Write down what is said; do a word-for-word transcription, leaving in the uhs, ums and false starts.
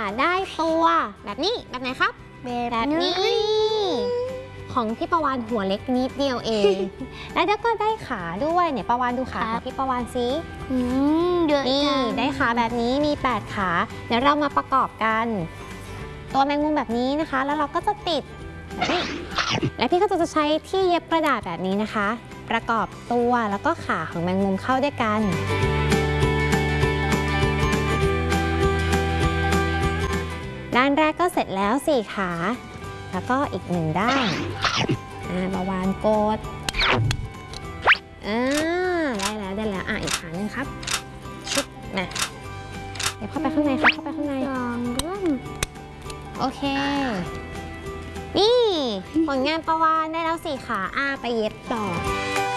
ได้ตัวแบบนี้แบบไหนครับแบบนี้ของพี่ประวานหัวเล็กนิดเดียวเอง แล้วก็ได้ขาด้วยเนี่ยประวานดูขาของพี่ประวานซินี่ได้ขาแบบนี้มีแปดขาเดี๋ยวเรามาประกอบกันตัวแมงมุมแบบนี้นะคะแล้วเราก็จะติดแบบนี้และพี่ก็จะใช้ที่เย็บกระดาษแบบนี้นะคะประกอบตัวแล้วก็ขาของแมงมุมเข้าด้วยกันด้านแรกก็เสร็จแล้วสี่ขาแล้วก็อีกหนึ่งด้านอ่าประวานกดอ่าได้แล้วได้แล้วอ่ะอีกขาหนึ่งครับชุบมาเดี๋ยวเข้าไปข้างในครับเข้าไปข้างในโอเคนี่ผลงานประวานได้แล้วสี่ขาอ่าไปเย็บต่อ